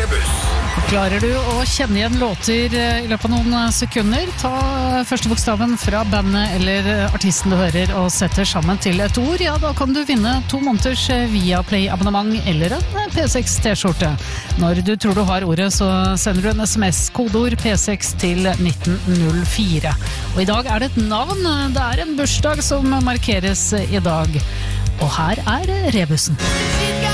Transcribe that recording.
Rebus. Klarer du å kjenne igjen låter i løpet av noen sekunder? Ta første bokstaven fra bandet eller artisten du hører og setter sammen til et ord. Ja, da kan du vinne 2 måneders Viaplay-abonnement eller en P6 T-skjorte. Når du tror du har ordet, så sender du en SMS-kodeord P6 til 1904. Og i dag er det et navn. Det er en bursdag som markeres i dag. Og her er Rebusen.